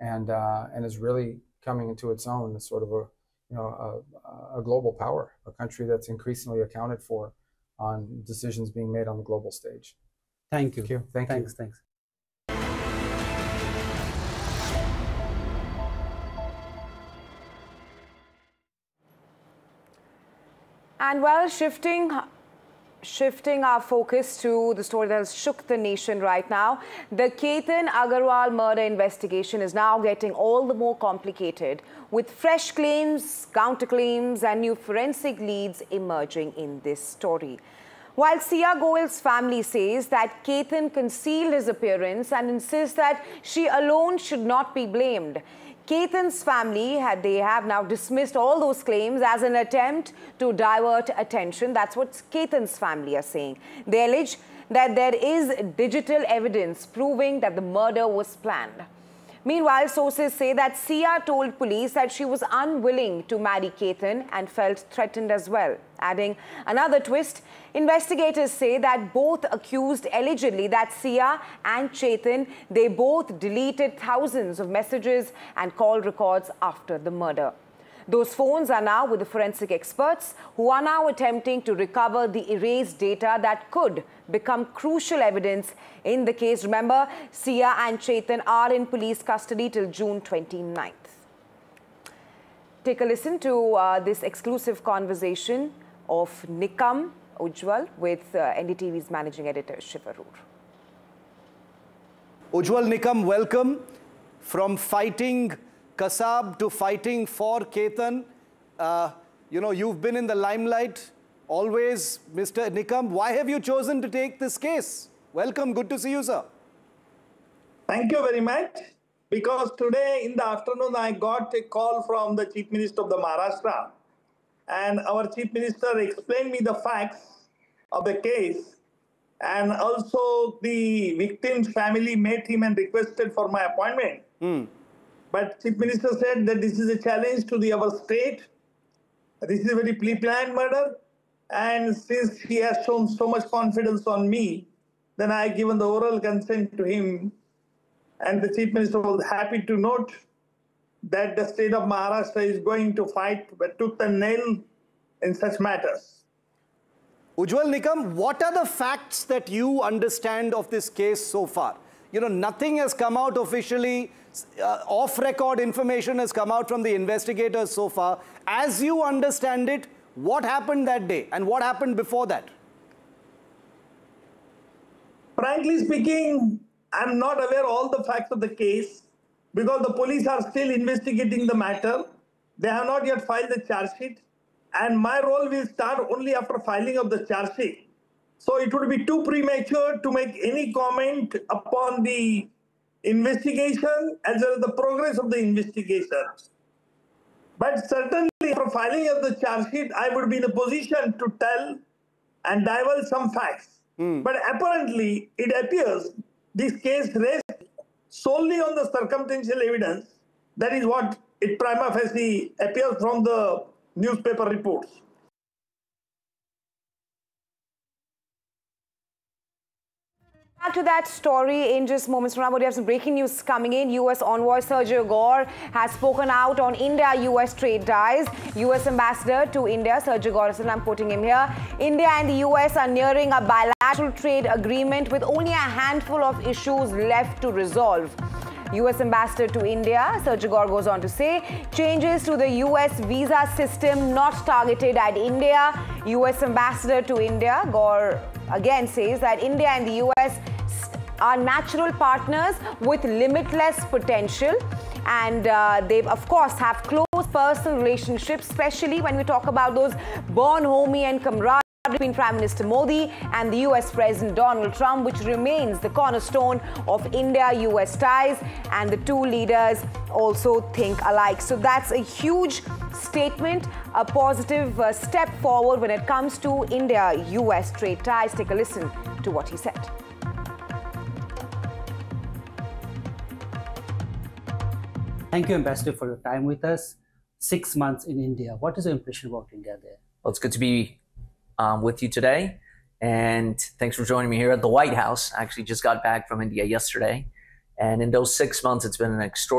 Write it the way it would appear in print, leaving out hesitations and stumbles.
and is really coming into its own as sort of a global power, a country that's increasingly accounted for on decisions being made on the global stage. Thank you. Thank you. Thanks. And well, shifting our focus to the story that has shook the nation right now, the Ketan Agarwal murder investigation is now getting all the more complicated, with fresh claims, counterclaims, and new forensic leads emerging in this story. While Sia Goel's family says that Ketan concealed his appearance and insists that she alone should not be blamed, Ketan's family have now dismissed all those claims as an attempt to divert attention. That's what Ketan's family are saying. They allege that there is digital evidence proving that the murder was planned. Meanwhile, sources say that Sia told police that she was unwilling to marry Ketan and felt threatened as well. Adding another twist, investigators say that both accused allegedly that Sia and Ketan, they both deleted thousands of messages and call records after the murder. Those phones are now with the forensic experts, who are now attempting to recover the erased data that could become crucial evidence in the case. Remember, Sia and Ketan are in police custody till June 29th. Take a listen to this exclusive conversation of Nikam Ujjwal with NDTV's managing editor, Shiv Arur. Ujjwal, Nikam, welcome. From fighting Kasab to fighting for Ketan, you've been in the limelight always, Mr. Nikam. Why have you chosen to take this case? Welcome, good to see you, sir. Thank you very much. Because today in the afternoon, I got a call from the Chief Minister of the Maharashtra, and our Chief Minister explained me the facts of the case, and also the victim's family met him and requested for my appointment. But Chief Minister said that this is a challenge to our state. This is a very pre-planned murder. And since he has shown so much confidence on me, then I have given the oral consent to him. And the Chief Minister was happy to note that the state of Maharashtra is going to fight tooth and nail in such matters. Ujjwal, Nikam, what are the facts that you understand of this case so far? Nothing has come out officially. Off-record information has come out from the investigators so far. As you understand it, what happened that day and what happened before that? Frankly speaking, I'm not aware of all the facts of the case because the police are still investigating the matter. They have not yet filed the charge sheet, and my role will start only after filing of the charge sheet. So it would be too premature to make any comment upon the investigation as well as the progress of the investigation. But certainly after filing of the charge sheet, I would be in a position to tell and divulge some facts. But apparently, it appears this case rests solely on the circumstantial evidence. That is what it prima facie appears from the newspaper reports. Back to that story in just moments from now, but we have some breaking news coming in. U.S. envoy Sergio Gore has spoken out on India-U.S. trade ties. U.S. ambassador to India, Sergio Gore, I'm quoting him here, India and the U.S. are nearing a bilateral trade agreement with only a handful of issues left to resolve. U.S. ambassador to India, Sergio Gore, goes on to say, changes to the U.S. visa system not targeted at India. U.S. ambassador to India, Gore again says that India and the U.S. are natural partners with limitless potential, and they of course have close personal relationships, especially when we talk about those born homie and camaraderie between Prime Minister Modi and the US President Donald Trump, which remains the cornerstone of India-US ties, and the two leaders also think alike. So that's a huge statement, a positive step forward when it comes to India-US trade ties. Take a listen to what he said. Thank you, Ambassador, for your time with us. 6 months in India. What is your impression about India there? Well, it's good to be with you today. And thanks for joining me here at the White House. I actually just got back from India yesterday. And in those 6 months, it's been an extraordinary